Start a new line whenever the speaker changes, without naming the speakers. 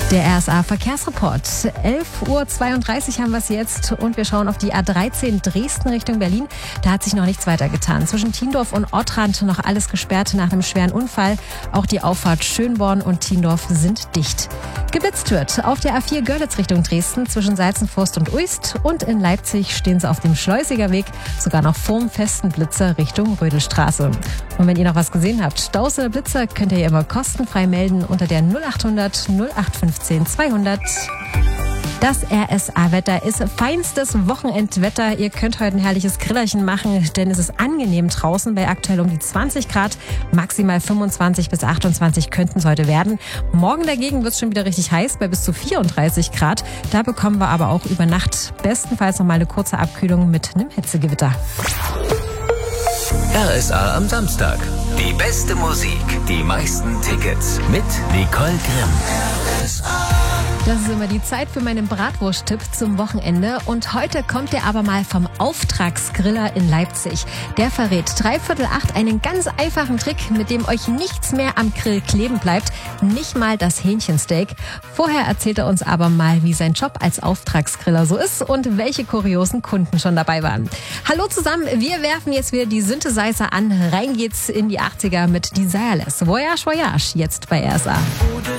Der RSA Verkehrsreport. 11:32 Uhr haben wir es jetzt und wir schauen auf die A13 Dresden Richtung Berlin. Da hat sich noch nichts weiter getan. Zwischen Tiendorf und Ottrand noch alles gesperrt nach einem schweren Unfall. Auch die Auffahrt Schönborn und Tiendorf sind dicht. Geblitzt wird auf der A4 Görlitz Richtung Dresden zwischen Salzenforst und Uist und in Leipzig stehen sie auf dem Schleusiger Weg, sogar noch vorm festen Blitzer Richtung Rödelstraße. Und wenn ihr noch was gesehen habt, Staus oder Blitzer, könnt ihr immer kostenfrei melden unter der 0800 0815 200. Das RSA-Wetter ist feinstes Wochenendwetter. Ihr könnt heute ein herrliches Grillerchen machen, denn es ist angenehm draußen bei aktuell um die 20 Grad. Maximal 25 bis 28 könnten es heute werden. Morgen dagegen wird es schon wieder richtig heiß bei bis zu 34 Grad. Da bekommen wir aber auch über Nacht bestenfalls noch mal eine kurze Abkühlung mit einem Hitzegewitter.
RSA am Samstag. Die beste Musik, die meisten Tickets mit Nicole Grimm. RSA.
Das ist immer die Zeit für meinen Bratwurst-Tipp zum Wochenende. Und heute kommt der aber mal vom Auftragsgriller in Leipzig. Der verrät 7:45 einen ganz einfachen Trick, mit dem euch nichts mehr am Grill kleben bleibt. Nicht mal das Hähnchensteak. Vorher erzählt er uns aber mal, wie sein Job als Auftragsgriller so ist und welche kuriosen Kunden schon dabei waren. Hallo zusammen, wir werfen jetzt wieder die Synthesizer an. Rein geht's in die 80er mit Desireless. Voyage, Voyage, jetzt bei RSA.